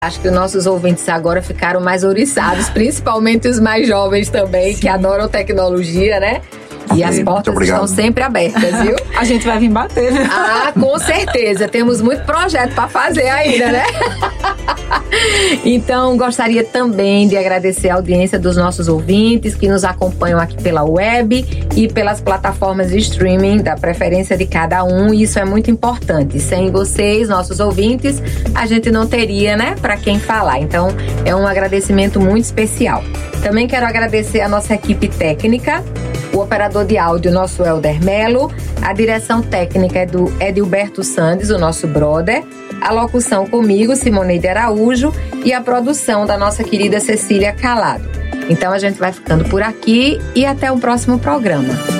Acho que os nossos ouvintes agora ficaram mais ouriçados, principalmente os mais jovens também, que adoram tecnologia, né? E as portas estão sempre abertas, viu? A gente vai vir bater, viu? Ah, com certeza. Temos muito projeto para fazer ainda, né? Então, gostaria também de agradecer a audiência dos nossos ouvintes que nos acompanham aqui pela web e pelas plataformas de streaming, da preferência de cada um. E isso é muito importante. Sem vocês, nossos ouvintes, a gente não teria, né, para quem falar. Então, é um agradecimento muito especial. Também quero agradecer a nossa equipe técnica, o operador de áudio, nosso Helder Melo, a direção técnica é do Edilberto Sandes, o nosso brother, a locução comigo, Simoneide Araújo, e a produção da nossa querida Cecília Calado. Então a gente vai ficando por aqui e até o próximo programa.